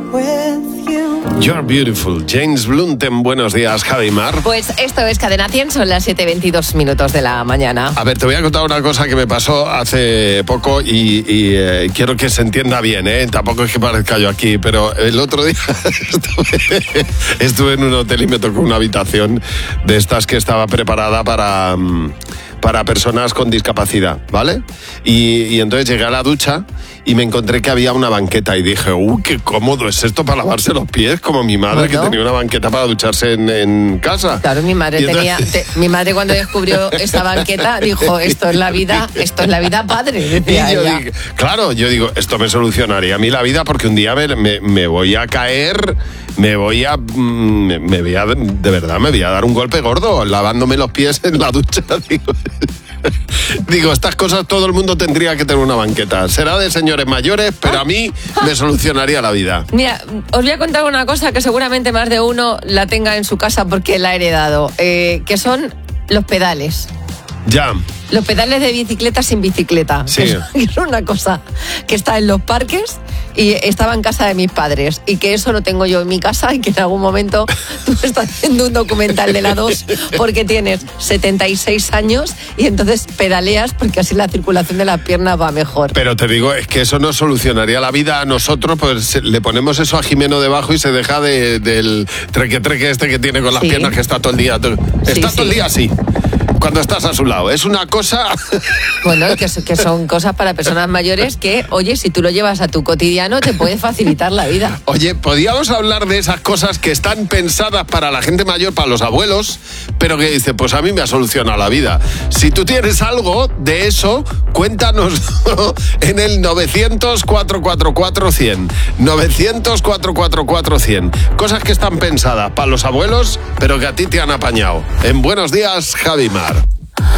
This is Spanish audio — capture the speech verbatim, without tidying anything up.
You're beautiful. James Blunt, en Buenos Días, Javi Mar. Pues esto es Cadena cien, son las siete veintidós minutos de la mañana. A ver, te voy a contar una cosa que me pasó hace poco y, y eh, quiero que se entienda bien, ¿eh? Tampoco es que parezca yo aquí, pero el otro día estuve, estuve en un hotel y me tocó una habitación de estas que estaba preparada para... para personas con discapacidad, ¿vale? Y, y entonces llegué a la ducha y me encontré que había una banqueta y dije, ¡uh, qué cómodo es esto para lavarse los pies! Como mi madre, bueno, que tenía una banqueta para ducharse en, en casa. Claro, mi madre entonces... tenía... Te, mi madre cuando descubrió esa banqueta dijo, esto es la vida, esto es la vida padre, decía y yo ella. Digo, claro, yo digo, esto me solucionaría a mí la vida porque un día me, me, me voy a caer... Me voy a, me, me voy a, de verdad, me voy a dar un golpe gordo lavándome los pies en la ducha. Digo, digo, estas cosas todo el mundo tendría que tener una banqueta. Será de señores mayores, pero a mí me solucionaría la vida. Mira, os voy a contar una cosa que seguramente más de uno la tenga en su casa porque la ha heredado, eh, que son los pedales. Ya. Los pedales de bicicleta sin bicicleta. Sí. Que es una cosa que está en los parques y estaba en casa de mis padres. Y que eso lo tengo yo en mi casa y que en algún momento tú estás haciendo un documental de la dos porque tienes setenta y seis años y entonces pedaleas porque así la circulación de las piernas va mejor. Pero te digo, es que eso no solucionaría la vida a nosotros, pues le ponemos eso a Jimeno debajo y se deja de, del treque-treque este que tiene con las sí. piernas que está todo el día. Está sí, todo sí. el día así. Cuando estás a su lado. Es una cosa... Bueno, que, que son cosas para personas mayores que, oye, si tú lo llevas a tu cotidiano, te puede facilitar la vida. Oye, podríamos hablar de esas cosas que están pensadas para la gente mayor, para los abuelos, pero que dice, pues a mí me ha solucionado la vida. Si tú tienes algo de eso, cuéntanos en el novecientos, cuatrocientos cuarenta y cuatro, cien. novecientos, cuatrocientos cuarenta y cuatro, cien. Cosas que están pensadas para los abuelos, pero que a ti te han apañado. En Buenos Días, Javi Mar.